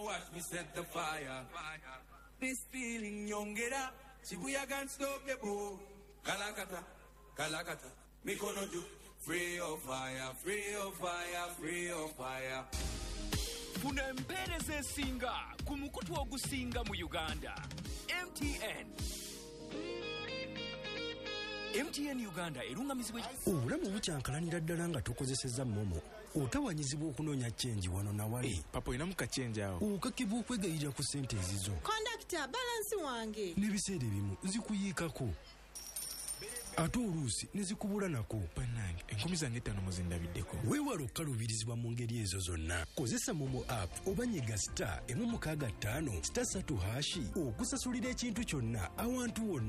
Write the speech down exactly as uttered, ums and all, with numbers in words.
watch me set the fire. This feeling young get up. Shibuya can't stop the boat. Kalakata, Kalakata. Mikono ju. Free of fire, free of fire, free of fire. Funa empereza esinga ku mukutu ogusinga mu Uganda. M T N. M T N Uganda erungamizibwa obulamu bukyankalanira ddala nga tokozesezza momo otawanyizibwa okunoonya chenji wano na wali. Hey, papa ina muka change awo. Okakibwa okwegayirira ku ssente ezizo. Conductor, balance wange. N'ebiseera ebimu zikuyiikako. Ate oluusi ne zikubula nako. Bannange enkomi zange ttaano muzindabiddeko. Weewala okukaluubirizibwa mu ngeri ezo zonna. Kozesa momo app oba nyiga star emu mukaaga ttaano star satu hashi okusasulira ekintu kyonna awantu wonna.